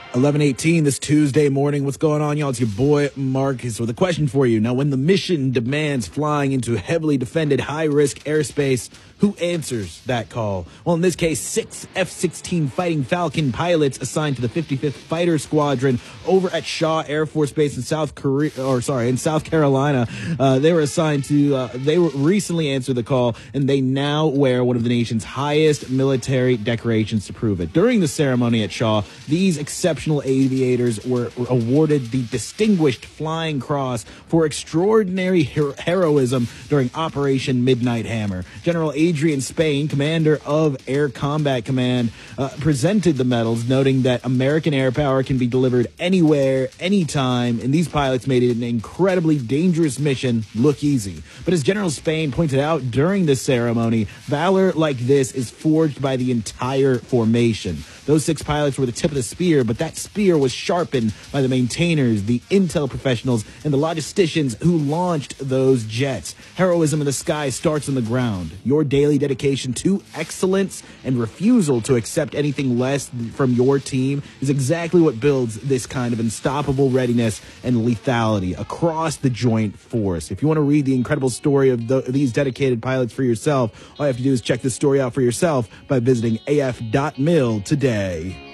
11:18 this Tuesday morning. What's going on, y'all? It's your boy Marcus with a question for you. Now, when the mission demands flying into heavily defended high-risk airspace, who answers that call? Well, in this case, 6 F-16 Fighting Falcon pilots assigned to the 55th Fighter Squadron over at Shaw Air Force Base in South Carolina. They were assigned to. They recently answered the call, and they now wear one of the nation's highest military decorations to prove it. During the ceremony at Shaw, these exceptional aviators were awarded the Distinguished Flying Cross for extraordinary heroism during Operation Midnight Hammer. General Adrian Spain, commander of Air Combat Command, presented the medals, noting that American air power can be delivered anywhere, anytime, and these pilots made it an incredibly dangerous mission look easy. But as General Spain pointed out during the ceremony, valor like this is forged by the entire formation. Those 6 pilots were the tip of the spear, but that spear was sharpened by the maintainers, the intel professionals, and the logisticians who launched those jets. Heroism in the sky starts on the ground. Your daily dedication to excellence and refusal to accept anything less from your team is exactly what builds this kind of unstoppable readiness and lethality across the joint force. If you want to read the incredible story of these dedicated pilots for yourself, all you have to do is check this story out for yourself by visiting af.mil today.